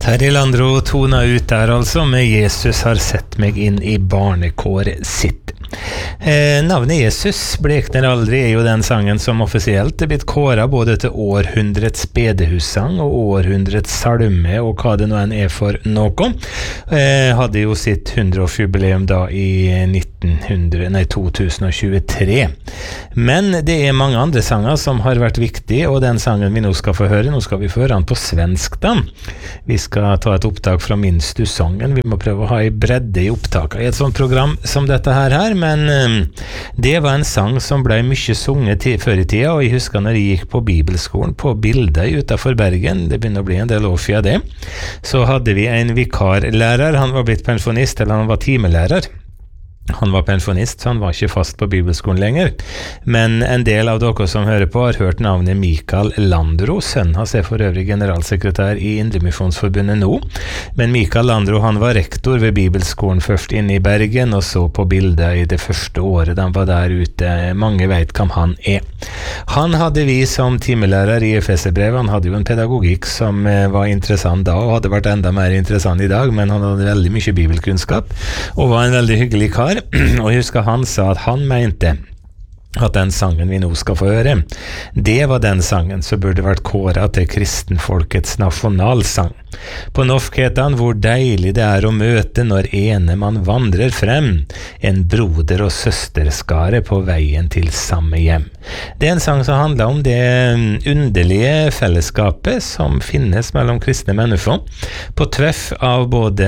Terje Landro tona ut der altså med Jesus har sett meg inn i barnekåret sitt. Navnet Jesus blekner aldri er jo den sangen som offisielt er blitt kåret både til århundrets bedehussang og århundrets salme og hva det nå enn er for noe. Hadde jo sitt 100-årsjubileum da i 2023. Men det er mange andre sanger som har vært viktige, og den sangen vi nå skal få høre, nå skal vi få høre den på svensk da. Vi skal ta et opptak fra Minstu-sangen. Vi må prøve å ha i bredde i opptaket i et sånt program som dette her, men det var en sang som ble mye sunget før i tida, og jeg husker når jeg gikk på bibelskolen på Bildøy utenfor Bergen, det begynner å bli en del år siden det, så hadde vi en vikarlærer, han var blitt pensjonist, eller han var timelærer. Han var pensjonist, så han var ikke fast på bibelskolen lenger. Men en del av dere som hører på har hørt navnet Mikael Landro. Sønnen hans er for øvrig generalsekretær i Indremisjonsforbundet nå. Men Mikael Landro, han var rektor ved bibelskolen først inne i Bergen, og så på bildet i det første året de var der ute. Mange vet hvem han er. Han hadde vi som timelærer i Efeserbrevet. Han hadde jo en pedagogikk som var interessant da, og hadde vært enda mer interessant i dag, men han hadde veldig mye bibelkunnskap, og var en veldig hyggelig kar. Og jeg husker han sa at han mente at den sangen vi nå skal få høre, det var den sangen som burde vært kåret til kristenfolkets nasjonalsang. På norsk heter han Hvor deilig det er å møte når ene man vandrer frem, en broder- og søsterskare på veien til samme hjem. Det er en sang som handler om det underlige fellesskapet som finnes mellom kristne mennesker. På tvers av både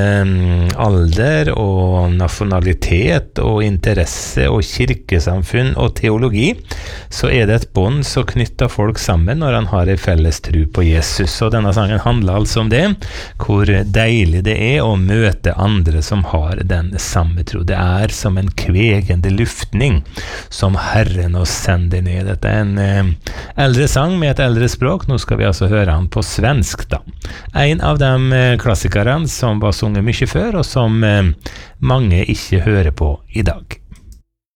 alder og nasjonalitet og interesse og kirkesamfunn og teologi, så er det et bånd som knytter folk sammen når han har en felles tro på Jesus. Og denne sangen handler altså om det, hvor deilig det er å møte andre som har den samme tro. Det er som en kvegende luftning som Herren oss sender ned. Dette er en eldre sang med et eldre språk. Nå skal vi altså høre han på svensk da. En av de klassikerne som var sunget mye før, og som mange ikke hører på i dag.